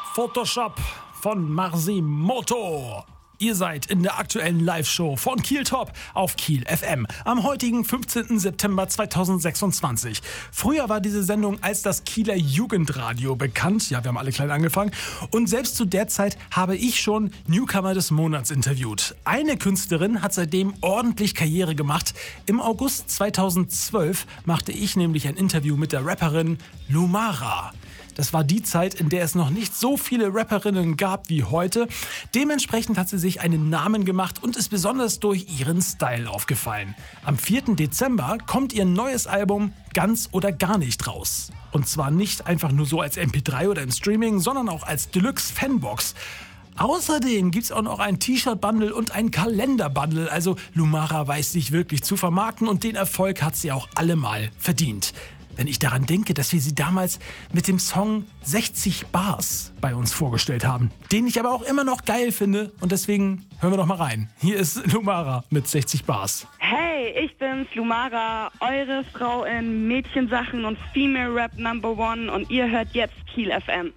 Photoshop von Marsimoto. Ihr seid in der aktuellen Live-Show von Kiel Top auf Kiel FM am heutigen 15. September 2026. Früher war diese Sendung als das Kieler Jugendradio bekannt. Ja, wir haben alle klein angefangen. Und selbst zu der Zeit habe ich schon Newcomer des Monats interviewt. Eine Künstlerin hat seitdem ordentlich Karriere gemacht. Im August 2012 machte ich nämlich ein Interview mit der Rapperin Lumara. Das war die Zeit, in der es noch nicht so viele Rapperinnen gab wie heute. Dementsprechend hat sie sich einen Namen gemacht und ist besonders durch ihren Style aufgefallen. Am 4. Dezember kommt ihr neues Album Ganz oder Gar nicht raus. Und zwar nicht einfach nur so als MP3 oder im Streaming, sondern auch als Deluxe-Fanbox. Außerdem gibt's auch noch ein T-Shirt-Bundle und ein Kalender-Bundle. Also Lumara weiß sich wirklich zu vermarkten und den Erfolg hat sie auch allemal verdient. Wenn ich daran denke, dass wir sie damals mit dem Song 60 Bars bei uns vorgestellt haben, den ich aber auch immer noch geil finde und deswegen hören wir doch mal rein. Hier ist Lumara mit 60 Bars. Hey, ich bin's, Lumara, eure Frau in Mädchensachen und Female Rap Number One und ihr hört jetzt Kiel FM.